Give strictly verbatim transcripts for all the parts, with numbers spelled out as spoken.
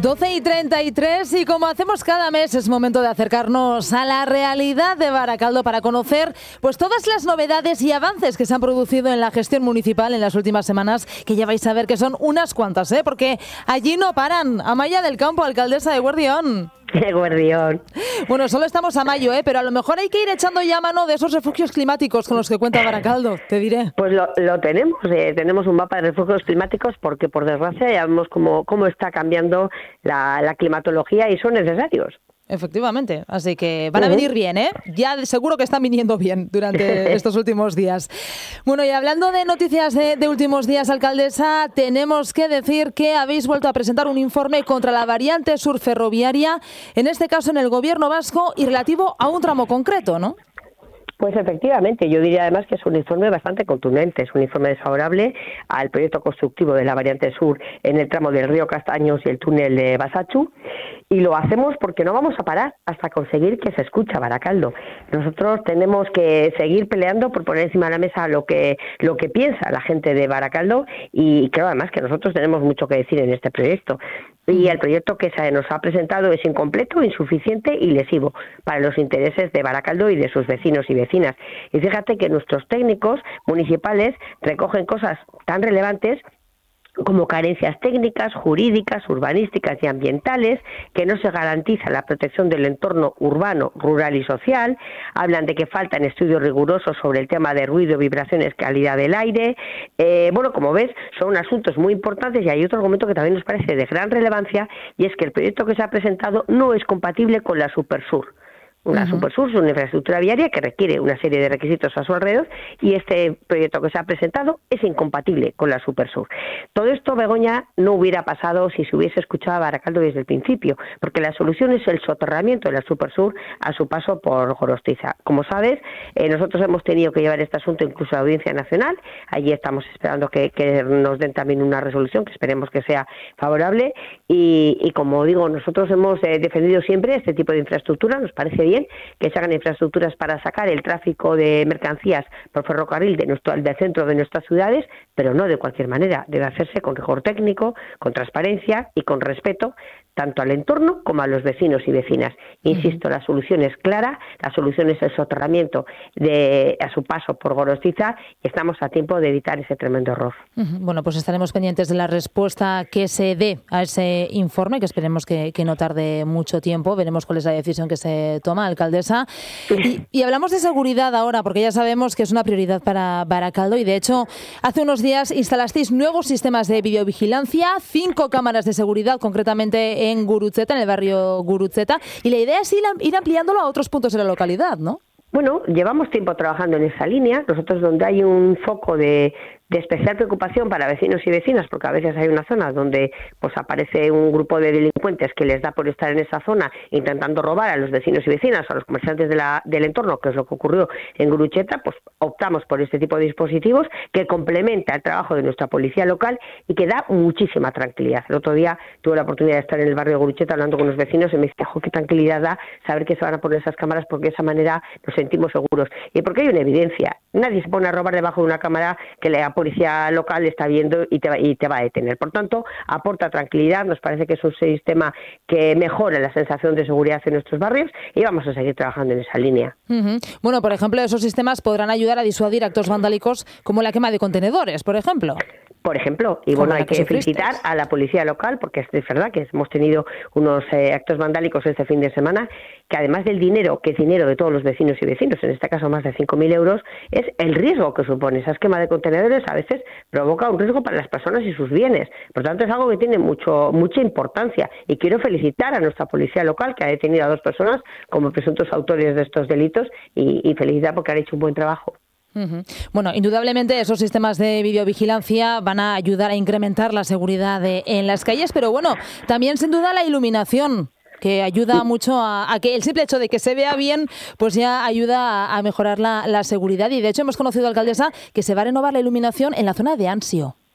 doce y treinta y tres y como hacemos cada mes es momento de acercarnos a la realidad de Baracaldo para conocer pues todas las novedades y avances que se han producido en la gestión municipal en las últimas semanas, que ya vais a ver que son unas cuantas, ¿eh? Porque allí no paran. Amaya del Campo, alcaldesa de Guardión. ¡Qué Guardión! Bueno, solo estamos a mayo, ¿eh? Pero a lo mejor hay que ir echando ya mano de esos refugios climáticos con los que cuenta Baracaldo, te diré. Pues lo, lo tenemos, eh, tenemos un mapa de refugios climáticos porque, por desgracia, ya vemos cómo, cómo está cambiando la, la climatología y son necesarios. Efectivamente, así que van a venir bien, ¿eh? Ya seguro que están viniendo bien durante estos últimos días. Bueno, y hablando de noticias de, de últimos días, alcaldesa, tenemos que decir que habéis vuelto a presentar un informe contra la variante sur ferroviaria, en este caso en el Gobierno vasco y relativo a un tramo concreto, ¿no? Pues efectivamente, yo diría además que es un informe bastante contundente, es un informe desfavorable al proyecto constructivo de la variante sur en el tramo del río Castaños y el túnel de Basachu, y lo hacemos porque no vamos a parar hasta conseguir que se escuche Baracaldo. Nosotros tenemos que seguir peleando por poner encima de la mesa lo que lo que piensa la gente de Baracaldo, y creo además que nosotros tenemos mucho que decir en este proyecto. Y el proyecto que se nos ha presentado es incompleto, insuficiente y lesivo para los intereses de Baracaldo y de sus vecinos y vecinas. Y fíjate que nuestros técnicos municipales recogen cosas tan relevantes como carencias técnicas, jurídicas, urbanísticas y ambientales, que no se garantiza la protección del entorno urbano, rural y social. Hablan de que faltan estudios rigurosos sobre el tema de ruido, vibraciones, calidad del aire. Eh, bueno, como ves, son asuntos muy importantes, y hay otro argumento que también nos parece de gran relevancia, y es que el proyecto que se ha presentado no es compatible con la Supersur. Una uh-huh. Supersur es una infraestructura viaria que requiere una serie de requisitos a su alrededor, y este proyecto que se ha presentado es incompatible con la Supersur. Todo esto, Begoña, no hubiera pasado si se hubiese escuchado a Baracaldo desde el principio, porque la solución es el soterramiento de la Supersur a su paso por Gorostiza. Como sabes, eh, nosotros hemos tenido que llevar este asunto incluso a la Audiencia Nacional. Allí estamos esperando que, que nos den también una resolución que esperemos que sea favorable, y, y como digo, nosotros hemos eh, defendido siempre este tipo de infraestructura. Nos parece bien que se hagan infraestructuras para sacar el tráfico de mercancías por ferrocarril de nuestro, del centro de nuestras ciudades, pero no de cualquier manera. Debe hacerse con rigor técnico, con transparencia y con respeto tanto al entorno como a los vecinos y vecinas. Insisto, la solución es clara, la solución es el soterramiento de, a su paso por Gorostiza, y estamos a tiempo de evitar ese tremendo error. Bueno, pues estaremos pendientes de la respuesta que se dé a ese informe, que esperemos que, que no tarde mucho tiempo. Veremos cuál es la decisión que se toma, alcaldesa. Y, y hablamos de seguridad ahora, porque ya sabemos que es una prioridad para Baracaldo, y de hecho hace unos días instalasteis nuevos sistemas de videovigilancia, cinco cámaras de seguridad, concretamente en Gurutzeta, en el barrio Gurutzeta, y la idea es ir, ir ampliándolo a otros puntos de la localidad, ¿no? Bueno, llevamos tiempo trabajando en esa línea. Nosotros, donde hay un foco de, de especial preocupación para vecinos y vecinas, porque a veces hay una zona donde pues aparece un grupo de delincuentes que les da por estar en esa zona intentando robar a los vecinos y vecinas, a los comerciantes de la, del entorno, que es lo que ocurrió en Gurutzeta, pues optamos por este tipo de dispositivos que complementa el trabajo de nuestra policía local y que da muchísima tranquilidad. El otro día tuve la oportunidad de estar en el barrio de Gurutzeta hablando con los vecinos y me dice, ¡jo, qué tranquilidad da saber que se van a poner esas cámaras, porque de esa manera nos sentimos seguros! Y porque hay una evidencia. Nadie se pone a robar debajo de una cámara que la policía local está viendo y te, va, y te va a detener. Por tanto, aporta tranquilidad. Nos parece que es un sistema que mejora la sensación de seguridad en nuestros barrios, y vamos a seguir trabajando en esa línea. Uh-huh. Bueno, por ejemplo, esos sistemas podrán ayudar a disuadir actos vandálicos como la quema de contenedores, por ejemplo. Por ejemplo, y bueno, hay que felicitar a la policía local, porque es verdad que hemos tenido unos eh, actos vandálicos este fin de semana, que además del dinero, que es dinero de todos los vecinos y vecinos, en este caso más de cinco mil euros, es el riesgo que supone. Esa quema de contenedores a veces provoca un riesgo para las personas y sus bienes. Por tanto, es algo que tiene mucho mucha importancia, y quiero felicitar a nuestra policía local, que ha detenido a dos personas como presuntos autores de estos delitos, y, y felicitar porque han hecho un buen trabajo. Uh-huh. Bueno, indudablemente esos sistemas de videovigilancia van a ayudar a incrementar la seguridad de, en las calles, pero bueno, también sin duda la iluminación, que ayuda mucho a, a que el simple hecho de que se vea bien, pues ya ayuda a, a mejorar la, la seguridad. Y de hecho hemos conocido, alcaldesa, que se va a renovar la iluminación en la zona de Ansio.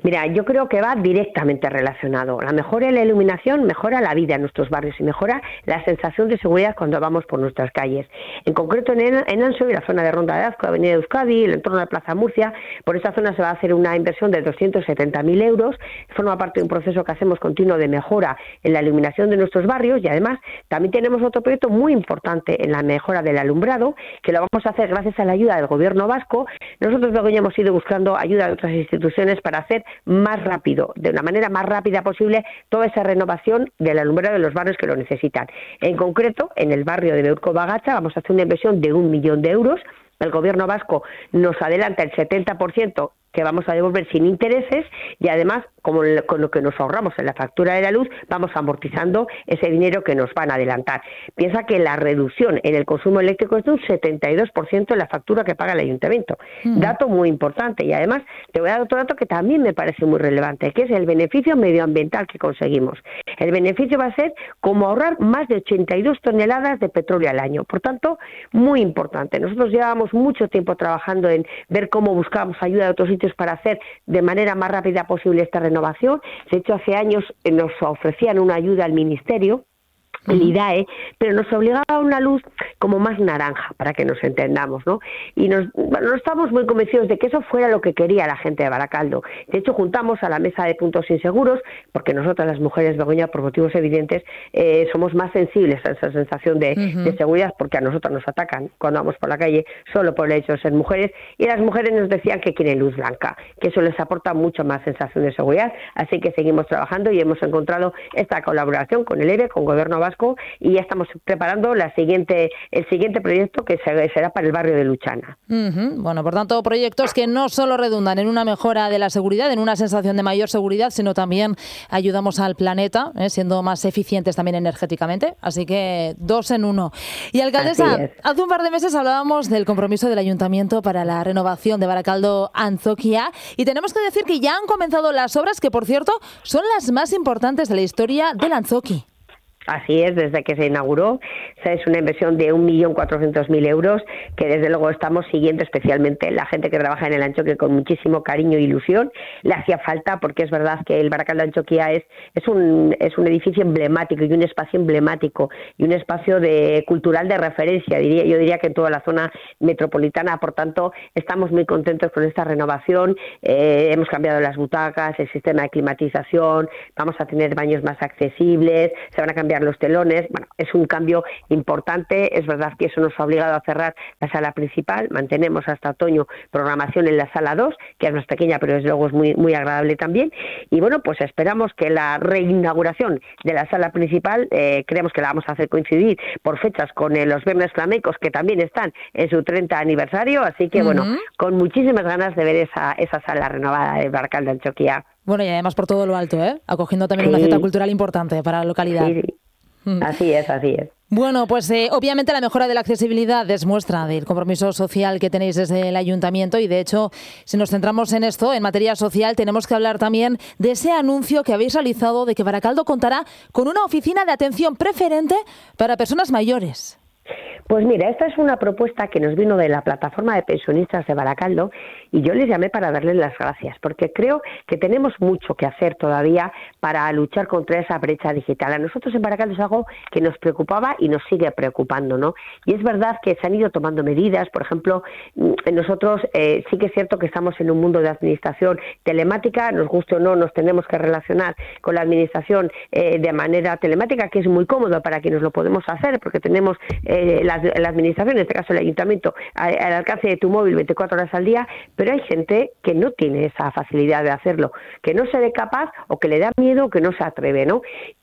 Mira, yo creo que va directamente relacionado. La mejora en la iluminación mejora la vida en nuestros barrios y mejora la sensación de seguridad cuando vamos por nuestras calles. En concreto en, en Anso y la zona de Ronda de Azco, Avenida de Euskadi, el entorno de Plaza Murcia, por esta zona se va a hacer una inversión de doscientos setenta mil euros. Forma parte de un proceso que hacemos continuo de mejora en la iluminación de nuestros barrios y además también tenemos otro proyecto muy importante en la mejora del alumbrado, que lo vamos a hacer gracias a la ayuda del Gobierno vasco. Nosotros luego ya hemos ido buscando ayuda de otras instituciones para hacer más rápido, de una manera más rápida posible, toda esa renovación del alumbrado de los barrios que lo necesitan. En concreto, en el barrio de Beurko Bagacha vamos a hacer una inversión de un millón de euros. El Gobierno vasco nos adelanta el setenta por ciento que vamos a devolver sin intereses y además, como con lo que nos ahorramos en la factura de la luz, vamos amortizando ese dinero que nos van a adelantar. Piensa que la reducción en el consumo eléctrico es de un setenta y dos por ciento en la factura que paga el ayuntamiento. Mm. Dato muy importante y además te voy a dar otro dato que también me parece muy relevante, que es el beneficio medioambiental que conseguimos. El beneficio va a ser como ahorrar más de ochenta y dos toneladas de petróleo al año. Por tanto, muy importante. Nosotros llevamos mucho tiempo trabajando en ver cómo buscamos ayuda de otros sitios para hacer de manera más rápida posible esta renovación. De hecho, hace años nos ofrecían una ayuda al Ministerio, el I D A E, pero nos obligaba a una luz como más naranja, para que nos entendamos, ¿no? Y nos, bueno, no estamos muy convencidos de que eso fuera lo que quería la gente de Baracaldo. De hecho, juntamos a la mesa de puntos inseguros, porque nosotras las mujeres, Begoña, por motivos evidentes, eh, somos más sensibles a esa sensación de, uh-huh. de seguridad, porque a nosotras nos atacan cuando vamos por la calle solo por el hecho de ser mujeres, y las mujeres nos decían que quieren luz blanca, que eso les aporta mucho más sensación de seguridad, así que seguimos trabajando y hemos encontrado esta colaboración con el E B E, con Gobierno Vasco, y ya estamos preparando la siguiente, el siguiente proyecto que será para el barrio de Luchana. Uh-huh. Bueno, por tanto, proyectos que no solo redundan en una mejora de la seguridad, en una sensación de mayor seguridad, sino también ayudamos al planeta, ¿eh? siendo más eficientes también energéticamente. Así que dos en uno. Y alcaldesa, hace un par de meses hablábamos del compromiso del Ayuntamiento para la renovación de Barakaldo Antzokia y tenemos que decir que ya han comenzado las obras que, por cierto, son las más importantes de la historia del Antzoki. Así es, desde que se inauguró, es una inversión de un millón cuatrocientos mil euros que desde luego estamos siguiendo, especialmente la gente que trabaja en el Antzoki con muchísimo cariño e ilusión. Le hacía falta porque es verdad que el Barakaldo Antzokia es, es, un, es un edificio emblemático y un espacio emblemático y un espacio de cultural de referencia, diría, yo diría que en toda la zona metropolitana. Por tanto, estamos muy contentos con esta renovación. Eh, hemos cambiado las butacas, el sistema de climatización, vamos a tener baños más accesibles, se van a cambiar los telones. Bueno, es un cambio importante. Es verdad que eso nos ha obligado a cerrar la sala principal. Mantenemos hasta otoño programación en la sala dos, que es más pequeña, pero desde luego es muy, muy agradable también. Y bueno, pues esperamos que la reinauguración de la sala principal, eh, creemos que la vamos a hacer coincidir por fechas con eh, los Viernes Flamencos, que también están en su treinta aniversario. Así que, uh-huh. bueno, con muchísimas ganas de ver esa, esa sala renovada de Barakaldo Antzokia. Bueno, y además por todo lo alto, ¿eh? Acogiendo también sí. una cita cultural importante para la localidad. Sí, sí. Así es, así es. Bueno, pues eh, obviamente la mejora de la accesibilidad es muestra del compromiso social que tenéis desde el Ayuntamiento y de hecho, si nos centramos en esto, en materia social, tenemos que hablar también de ese anuncio que habéis realizado de que Baracaldo contará con una oficina de atención preferente para personas mayores. Pues mira, esta es una propuesta que nos vino de la plataforma de pensionistas de Baracaldo y yo les llamé para darles las gracias porque creo que tenemos mucho que hacer todavía para luchar contra esa brecha digital. A nosotros en Baracaldo es algo que nos preocupaba y nos sigue preocupando, ¿no? Y es verdad que se han ido tomando medidas. Por ejemplo, nosotros eh, sí que es cierto que estamos en un mundo de administración telemática, nos guste o no, nos tenemos que relacionar con la administración eh, de manera telemática, que es muy cómodo para quienes lo podemos hacer porque tenemos eh, la la administración, en este caso el ayuntamiento, al, al alcance de tu móvil veinticuatro horas al día, pero hay gente que no tiene esa facilidad de hacerlo, que no se ve capaz o que le da miedo o que no se atreve, ¿no?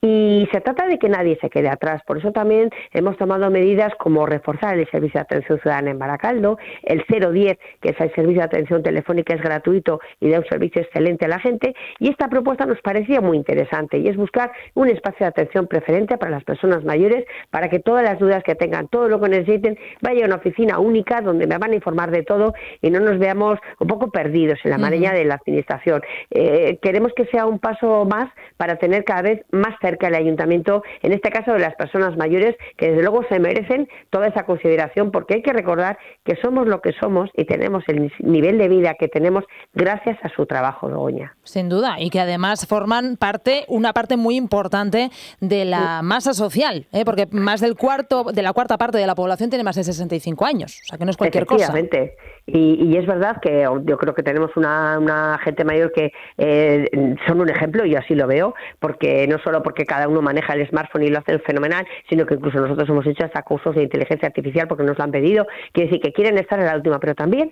Y se trata de que nadie se quede atrás. Por eso también hemos tomado medidas como reforzar el servicio de atención ciudadana en Baracaldo, el cero diez, que es el servicio de atención telefónica, es gratuito y da un servicio excelente a la gente, y esta propuesta nos parecía muy interesante y es buscar un espacio de atención preferente para las personas mayores, para que todas las dudas que tengan, todo lo que que necesiten, vaya a una oficina única donde me van a informar de todo y no nos veamos un poco perdidos en la maraña uh-huh. de la administración. Eh, queremos que sea un paso más para tener cada vez más cerca el ayuntamiento, en este caso de las personas mayores, que desde luego se merecen toda esa consideración, porque hay que recordar que somos lo que somos y tenemos el nivel de vida que tenemos gracias a su trabajo, Begoña. Sin duda, y que además forman parte, una parte muy importante de la masa social, ¿eh? Porque más del cuarto, de la cuarta parte de la población tiene más de sesenta y cinco años, o sea que no es cualquier cosa. Efectivamente. Y, y es verdad que yo creo que tenemos una, una gente mayor que eh, son un ejemplo, yo así lo veo, porque no solo porque cada uno maneja el smartphone y lo hace fenomenal, sino que incluso nosotros hemos hecho hasta cursos de inteligencia artificial porque nos lo han pedido, quiere decir que quieren estar en la última, pero también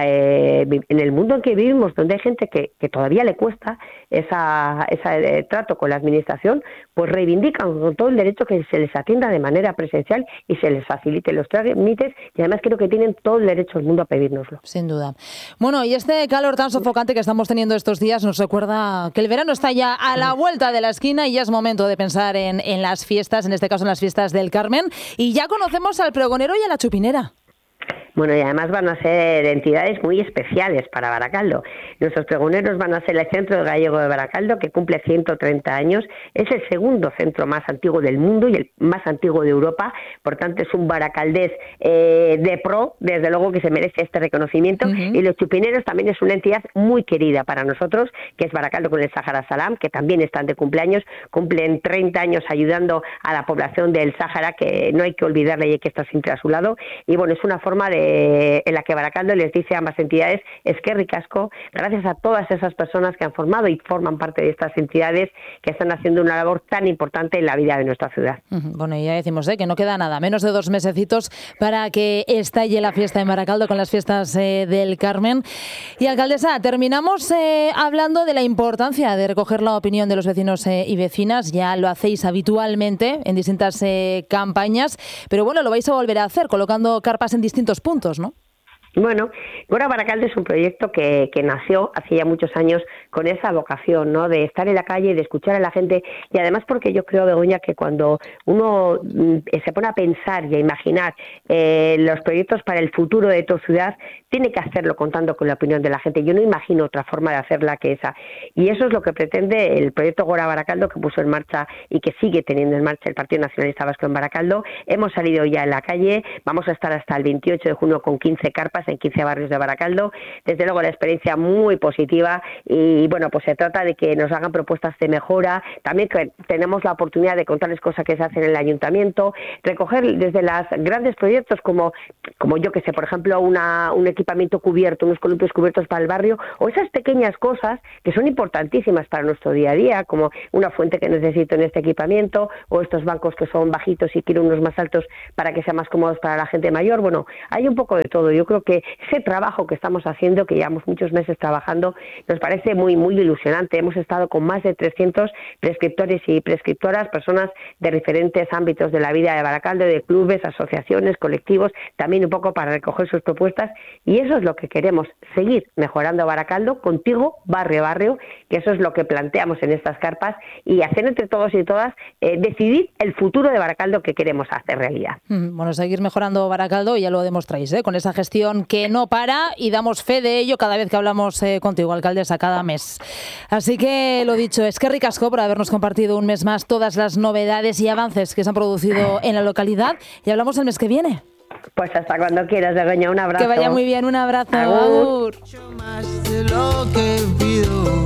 eh, en el mundo en que vivimos, donde hay gente que, que todavía le cuesta esa, ese trato con la administración, pues reivindican con todo el derecho que se les atienda de manera presencial y se les facilite los trámites, y además creo que tienen todo el derecho del mundo a pedirnoslo. Sin duda. Bueno, y este calor tan sofocante que estamos teniendo estos días nos recuerda que el verano está ya a la vuelta de la esquina y ya es momento de pensar en, en las fiestas, en este caso en las fiestas del Carmen, y ya conocemos al pregonero y a la chupinera. Bueno, y además van a ser entidades muy especiales para Baracaldo. Nuestros pregoneros van a ser el Centro Gallego de Baracaldo, que cumple ciento treinta años. Es el segundo centro más antiguo del mundo y el más antiguo de Europa. Por tanto, es un baracaldés eh, de pro, desde luego que se merece este reconocimiento. Uh-huh. Y los chupineros también es una entidad muy querida para nosotros, que es Baracaldo con el Sáhara Salam, que también están de cumpleaños. Cumplen treinta años ayudando a la población del Sáhara, que no hay que olvidarle y hay que estar siempre a su lado. Y bueno, es una forma de en la que Baracaldo les dice a ambas entidades eskerrik asko, gracias a todas esas personas que han formado y forman parte de estas entidades que están haciendo una labor tan importante en la vida de nuestra ciudad. Bueno, y ya decimos ¿eh? que no queda nada, menos de dos mesecitos para que estalle la fiesta en Baracaldo con las fiestas eh, del Carmen. Y alcaldesa, terminamos eh, hablando de la importancia de recoger la opinión de los vecinos eh, y vecinas. Ya lo hacéis habitualmente en distintas eh, campañas, pero bueno, lo vais a volver a hacer colocando carpas en distintos puntos, ¿no? Bueno, Gora Baracaldo es un proyecto que, que nació hace ya muchos años con esa vocación, ¿no?, de estar en la calle, de escuchar a la gente, y además porque yo creo, Begoña, que cuando uno mm, se pone a pensar y a imaginar eh, los proyectos para el futuro de tu ciudad, tiene que hacerlo contando con la opinión de la gente. Yo no imagino otra forma de hacerla que esa, y eso es lo que pretende el proyecto Gora Baracaldo, que puso en marcha y que sigue teniendo en marcha el Partido Nacionalista Vasco en Baracaldo. Hemos salido ya en la calle, vamos a estar hasta el veintiocho de junio con quince carpas en quince barrios de Baracaldo. Desde luego la experiencia muy positiva y bueno, pues se trata de que nos hagan propuestas de mejora, también que tenemos la oportunidad de contarles cosas que se hacen en el ayuntamiento, recoger desde los grandes proyectos como, como yo que sé, por ejemplo, una, un equipamiento cubierto, unos columpios cubiertos para el barrio, o esas pequeñas cosas que son importantísimas para nuestro día a día, como una fuente que necesito en este equipamiento, o estos bancos que son bajitos y quiero unos más altos para que sean más cómodos para la gente mayor. Bueno, hay un poco de todo. Yo creo que ese trabajo que estamos haciendo, que llevamos muchos meses trabajando, nos parece muy muy ilusionante. Hemos estado con más de trescientos prescriptores y prescriptoras, personas de diferentes ámbitos de la vida de Baracaldo, de clubes, asociaciones, colectivos, también un poco para recoger sus propuestas, y eso es lo que queremos, seguir mejorando Baracaldo contigo, barrio a barrio, que eso es lo que planteamos en estas carpas, y hacer entre todos y todas, eh, decidir el futuro de Baracaldo que queremos hacer realidad. Bueno, seguir mejorando Baracaldo, y ya lo demostráis, ¿eh?, con esa gestión que no para, y damos fe de ello cada vez que hablamos eh, contigo, alcaldesa, cada mes. Así que lo dicho, eskerrik asko por habernos compartido un mes más todas las novedades y avances que se han producido en la localidad, y hablamos el mes que viene. Pues hasta cuando quieras, Begoña, un abrazo. Que vaya muy bien, un abrazo. Agur. Más de lo que pido,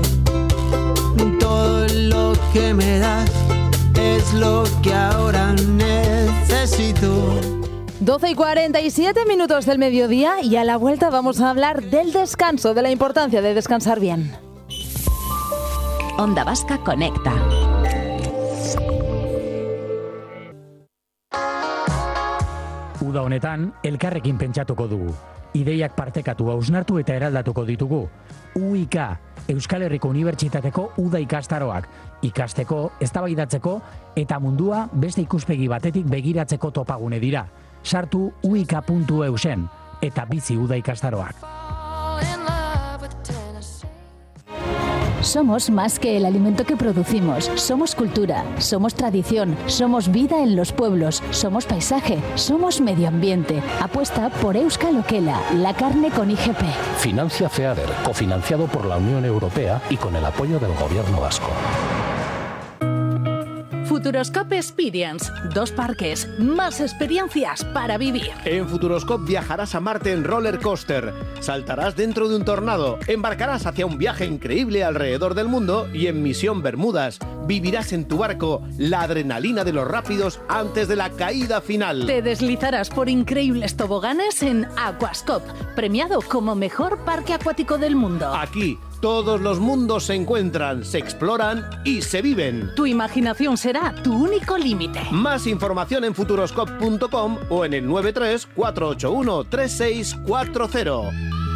todo lo que me das es lo que ahora necesito. doce y cuarenta y siete minutos del mediodía, y a la vuelta vamos a hablar del descanso, de la importancia de descansar bien. Onda Vasca Conecta. Uda honetan, elkarrekin pentsatuko dugu. Ideiak partekatu, hausnartu eta eraldatuko ditugu. U I K, Euskal Herriko Unibertsitateko Uda ikastaroak. Ikasteko, eztabaidatzeko eta mundua beste ikuspegi batetik begiratzeko topagune dira. Sartu uika puntu eusen eta bizi Uda ikastaroak. Somos más que el alimento que producimos. Somos cultura, somos tradición, somos vida en los pueblos, somos paisaje, somos medio ambiente. Apuesta por Euskal Okela, la carne con I G P. Financia FEADER, cofinanciado por la Unión Europea y con el apoyo del Gobierno vasco. Futuroscope Experience. Dos parques, más experiencias para vivir. En Futuroscope viajarás a Marte en roller coaster, saltarás dentro de un tornado, embarcarás hacia un viaje increíble alrededor del mundo y en Misión Bermudas vivirás en tu barco la adrenalina de los rápidos antes de la caída final. Te deslizarás por increíbles toboganes en Aquascope, premiado como mejor parque acuático del mundo. Aquí todos los mundos se encuentran, se exploran y se viven. Tu imaginación será tu único límite. Más información en futuroscope punto com o en el nueve tres cuatro ocho uno tres seis cuatro cero.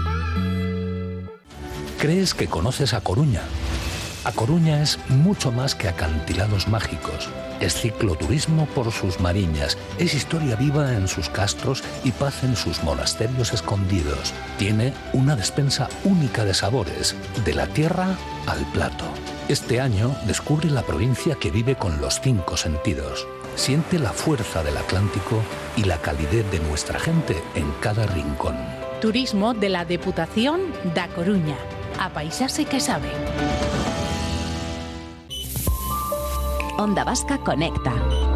¿Crees que conoces A Coruña? A Coruña es mucho más que acantilados mágicos. Es cicloturismo por sus mariñas, es historia viva en sus castros y paz en sus monasterios escondidos. Tiene una despensa única de sabores, de la tierra al plato. Este año descubre la provincia que vive con los cinco sentidos. Siente la fuerza del Atlántico y la calidez de nuestra gente en cada rincón. Turismo de la Deputación da Coruña. A paisase que sabe. Onda Vasca Conecta.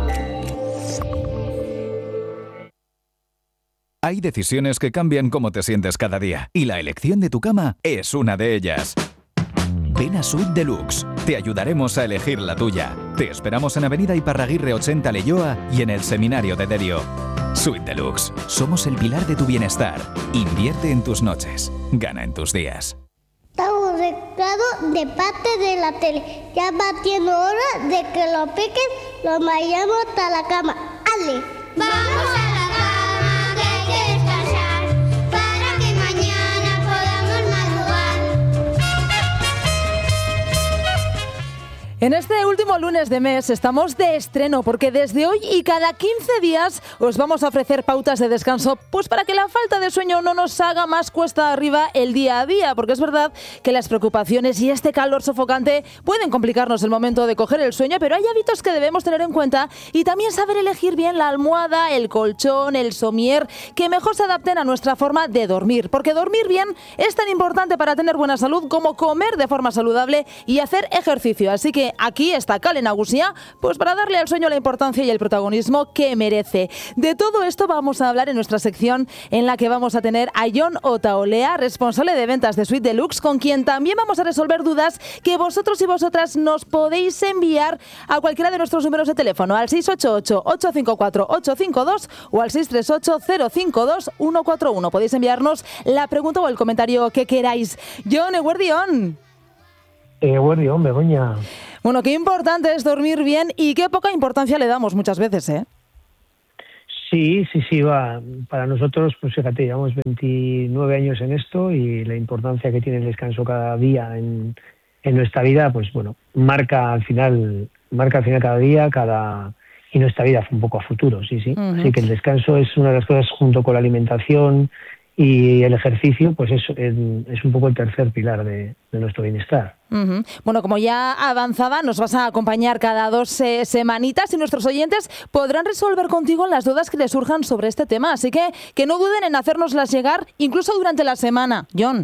Hay decisiones que cambian cómo te sientes cada día, y la elección de tu cama es una de ellas. Ven a Suite Deluxe. Te ayudaremos a elegir la tuya. Te esperamos en Avenida Iparraguirre ochenta Leioa y en el Seminario de Derio. Suite Deluxe. Somos el pilar de tu bienestar. Invierte en tus noches. Gana en tus días. Un recado de parte de la tele. Ya va siendo hora de que lo piquen, lo vayamos a la cama. ¡Ale! ¡Vamos a la cama, que hay que descansar, para que mañana podamos madrugar! En este último lunes de mes estamos de estreno porque desde hoy y cada quince días os vamos a ofrecer pautas de descanso, pues para que la falta de sueño no nos haga más cuesta arriba el día a día, porque es verdad que las preocupaciones y este calor sofocante pueden complicarnos el momento de coger el sueño, pero hay hábitos que debemos tener en cuenta y también saber elegir bien la almohada, el colchón, el somier, que mejor se adapten a nuestra forma de dormir, porque dormir bien es tan importante para tener buena salud como comer de forma saludable y hacer ejercicio, así que aquí está Kale Nagusia, pues para darle al sueño la importancia y el protagonismo que merece. De todo esto vamos a hablar en nuestra sección en la que vamos a tener a Jon Otaolea, responsable de ventas de Suite Deluxe, con quien también vamos a resolver dudas que vosotros y vosotras nos podéis enviar a cualquiera de nuestros números de teléfono, al seis ocho ocho, ocho cinco cuatro, ocho cinco dos o al seis tres ocho, cero cinco dos, uno cuatro uno. Podéis enviarnos la pregunta o el comentario que queráis. Jon, eguerdión. Eguerdión, Begoña. Bueno, qué importante es dormir bien y qué poca importancia le damos muchas veces, ¿eh? Sí, sí, sí, va. Para nosotros, pues fíjate, llevamos veintinueve años en esto y la importancia que tiene el descanso cada día en, en nuestra vida, pues bueno, marca al final, marca al final cada día, cada y nuestra vida un poco a futuro, sí, sí. Uh-huh. Así que el descanso es una de las cosas junto con la alimentación y el ejercicio, pues es, es, es un poco el tercer pilar de, de nuestro bienestar. Uh-huh. Bueno, como ya avanzaba, nos vas a acompañar cada dos eh, semanitas y nuestros oyentes podrán resolver contigo las dudas que les surjan sobre este tema. Así que que no duden en hacérnoslas llegar, incluso durante la semana. Jon.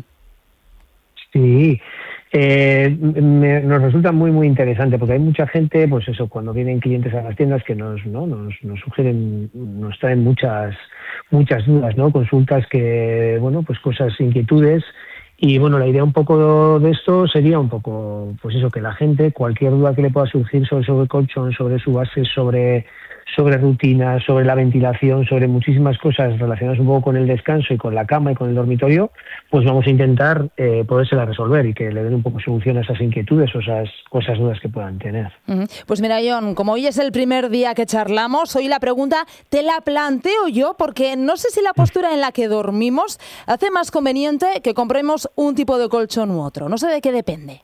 Sí, eh, me, nos resulta muy, muy interesante porque hay mucha gente, pues eso, cuando vienen clientes a las tiendas que nos, ¿no? nos, nos sugieren, nos traen muchas... muchas dudas, ¿no? Consultas que, bueno, pues cosas, inquietudes. Y bueno, la idea un poco de esto sería un poco, pues eso, que la gente, cualquier duda que le pueda surgir sobre, sobre el colchón, sobre su base, sobre, sobre rutina, sobre la ventilación, sobre muchísimas cosas relacionadas un poco con el descanso y con la cama y con el dormitorio, pues vamos a intentar eh, podérsela resolver y que le den un poco solución a esas inquietudes o esas, o esas dudas que puedan tener. Uh-huh. Pues mira, Jon, como hoy es el primer día que charlamos, hoy la pregunta te la planteo yo porque no sé si la postura en la que dormimos hace más conveniente que compremos un tipo de colchón u otro. No sé de qué depende.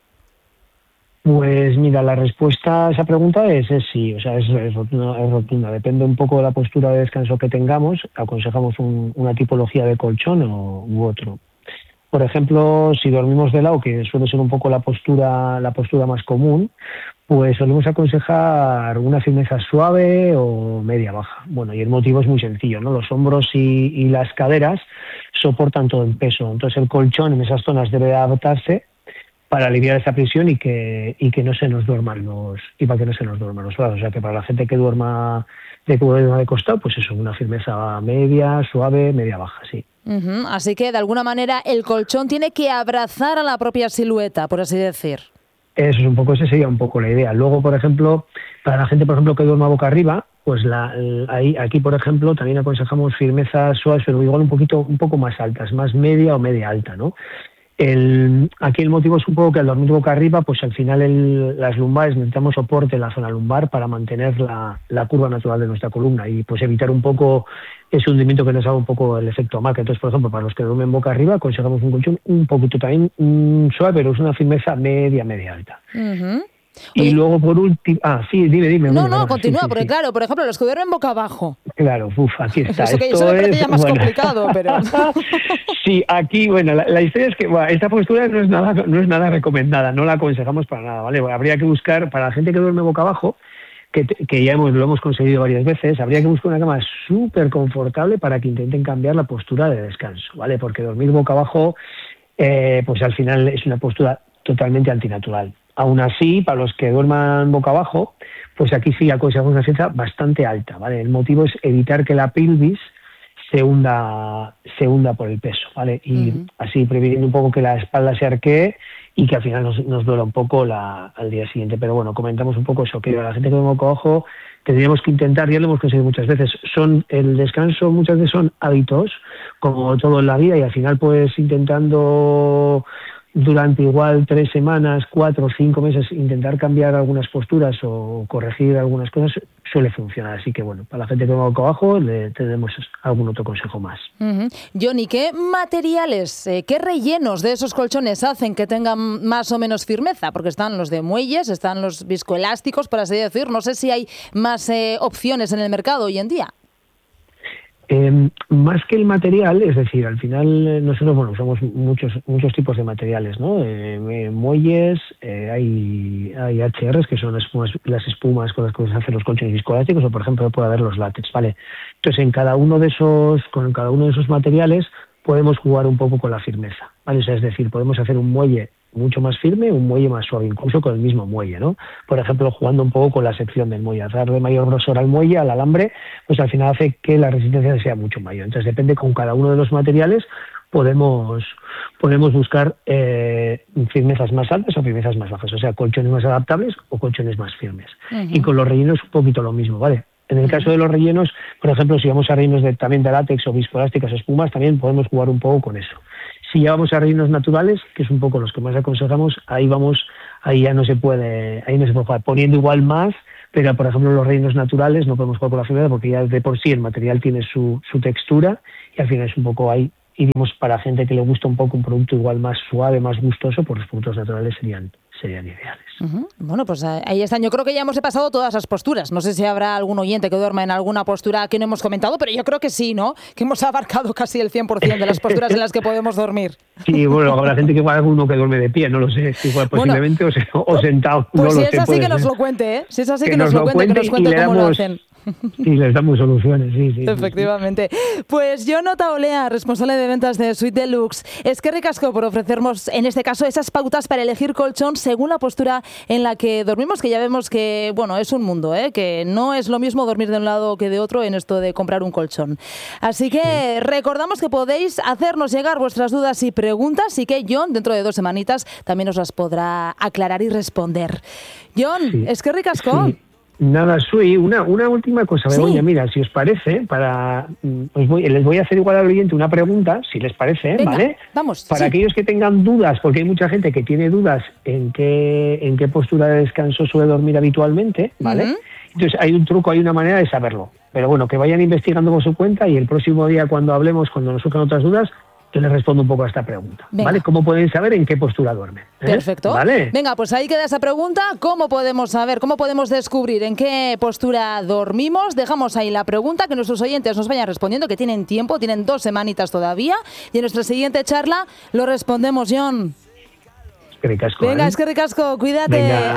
Pues mira, la respuesta a esa pregunta es, es sí, o sea, es, es, rotunda, es rotunda. Depende un poco de la postura de descanso que tengamos, aconsejamos un, una tipología de colchón o, u otro. por ejemplo, si dormimos de lado, que suele ser un poco la postura, la postura más común, pues solemos aconsejar una firmeza suave o media baja. Bueno, y el motivo es muy sencillo, ¿no? Los hombros y, y las caderas soportan todo el peso, entonces el colchón en esas zonas debe adaptarse para aliviar esa presión y que y que no se nos duerman los y para que no se nos duerman los brazos. O sea que para la gente que duerma de que duerma de costado, pues eso, una firmeza media, suave, media baja, sí. Uh-huh. Así que de alguna manera el colchón tiene que abrazar a la propia silueta, por así decir. Eso es un poco, esa sería un poco la idea. Luego, por ejemplo, para la gente, por ejemplo, que duerma boca arriba, pues la, ahí, aquí, por ejemplo, también aconsejamos firmezas suaves, pero igual un poquito, un poco más altas, más media o media alta, ¿no? El, aquí el motivo es un poco que al dormir boca arriba, pues al final el, las lumbares necesitamos soporte en la zona lumbar para mantener la, la curva natural de nuestra columna y pues evitar un poco ese hundimiento que nos haga un poco el efecto hamaca. Entonces, por ejemplo, para los que duermen boca arriba, aconsejamos un colchón un poquito también mm, suave, pero es una firmeza media, media alta. Uh-huh. Y Oye, luego por último... Ah, sí, dime, dime. No, bueno, no, continúa, sí, sí, porque sí. claro, por ejemplo, los que duermen boca abajo. Claro, uff, aquí está. Eso, que, Esto eso me parece es, ya más bueno. complicado, pero... Sí, aquí, bueno, la, la historia es que bueno, esta postura no es nada no es nada recomendada, no la aconsejamos para nada, ¿vale? Bueno, habría que buscar, para la gente que duerme boca abajo, que, que ya hemos, lo hemos conseguido varias veces, habría que buscar una cama súper confortable para que intenten cambiar la postura de descanso, ¿vale? Porque dormir boca abajo, eh, pues al final es una postura totalmente antinatural. Aún así, para los que duerman boca abajo, pues aquí sí aconsejamos una firmeza bastante alta, ¿vale? El motivo es evitar que la pelvis se hunda, se hunda por el peso, ¿vale? Y uh-huh. así previniendo un poco que la espalda se arquee y que al final nos, nos duela un poco la, al día siguiente. Pero bueno, comentamos un poco eso, que la gente que duerme boca abajo tendríamos que intentar, ya lo hemos conseguido muchas veces, son el descanso muchas veces son hábitos, como todo en la vida, y al final pues intentando durante igual tres semanas, cuatro o cinco meses, intentar cambiar algunas posturas o corregir algunas cosas suele funcionar. Así que bueno, para la gente que va boca abajo le tenemos algún otro consejo más. Uh-huh. Johnny, ¿qué materiales, eh, qué rellenos de esos colchones hacen que tengan más o menos firmeza? Porque están los de muelles, están los viscoelásticos, por así decir. No sé si hay más eh, opciones en el mercado hoy en día. Eh, más que el material, es decir, al final nosotros bueno usamos muchos muchos tipos de materiales, ¿no? Eh, muelles, eh, hay hay H Rs que son las espumas, las espumas con las que se hacen los colchones viscoelásticos, o por ejemplo puede haber los látex, ¿vale? Entonces en cada uno de esos con cada uno de esos materiales podemos jugar un poco con la firmeza, ¿vale? O sea, es decir, podemos hacer un muelle mucho más firme, un muelle más suave, incluso con el mismo muelle, ¿no? Por ejemplo, jugando un poco con la sección del muelle, darle mayor grosor al muelle, al alambre, pues al final hace que la resistencia sea mucho mayor. Entonces depende con cada uno de los materiales, podemos podemos buscar eh, firmezas más altas o firmezas más bajas, o sea, colchones más adaptables o colchones más firmes. Uh-huh. Y con los rellenos un poquito lo mismo, ¿vale? En el caso de los rellenos, por ejemplo, si vamos a rellenos de, también de látex o viscoelásticas o espumas, también podemos jugar un poco con eso. Si ya vamos a rellenos naturales, que es un poco los que más aconsejamos, ahí vamos, ahí ya no se puede, ahí no se puede jugar, poniendo igual más, pero por ejemplo los rellenos naturales no podemos jugar con la firmeza porque ya de por sí el material tiene su, su textura y al final es un poco ahí. Y digamos, para gente que le gusta un poco un producto igual más suave, más gustoso, pues los productos naturales serían serían ideales. Uh-huh. Bueno, pues ahí están. Yo creo que ya hemos repasado todas las posturas. No sé si habrá algún oyente que duerma en alguna postura que no hemos comentado, pero yo creo que sí, ¿no? Que hemos abarcado casi el cien por ciento de las posturas en las que podemos dormir. Sí, bueno, habrá gente que igual alguno que duerme de pie, no lo sé, igual posiblemente bueno, o, o sentado. Pues no si lo es sé, así que nos ser. lo cuente, ¿eh? Si es así que, que nos, nos lo cuente, que nos cuente cómo damos, lo hacen. Y les damos soluciones, sí, sí. Efectivamente. Sí. Pues Jon Otaolea, responsable de ventas de Suite Deluxe. Es que ricasco por ofrecernos, en este caso, esas pautas para elegir colchón según la postura en la que dormimos, que ya vemos que, bueno, es un mundo, ¿eh? Que no es lo mismo dormir de un lado que de otro en esto de comprar un colchón. Así que sí. Recordamos que podéis hacernos llegar vuestras dudas y preguntas y que Jon, dentro de dos semanitas, también os las podrá aclarar y responder. Jon, sí. Es que ricasco. Sí. Nada, Sui, una, una última cosa, Begoña, sí. Mira, si os parece, para os voy, les voy a hacer igual al oyente una pregunta, si les parece, Venga, ¿vale? Vamos. Para sí. aquellos que tengan dudas, porque hay mucha gente que tiene dudas en qué, en qué postura de descanso suele dormir habitualmente, ¿vale? Uh-huh. Entonces hay un truco, hay una manera de saberlo. Pero bueno, que vayan investigando por su cuenta y el próximo día cuando hablemos, cuando nos surjan otras dudas, yo les respondo un poco a esta pregunta. Venga. ¿Vale? ¿Cómo pueden saber en qué postura duermen? ¿Eh? Perfecto. ¿Vale? Venga, pues ahí queda esa pregunta. ¿Cómo podemos saber, cómo podemos descubrir en qué postura dormimos? Dejamos ahí la pregunta, que nuestros oyentes nos vayan respondiendo, que tienen tiempo, tienen dos semanitas todavía. Y en nuestra siguiente charla lo respondemos, Jon. Es que ricasco, Venga, ¿eh? es que ricasco, cuídate. Venga.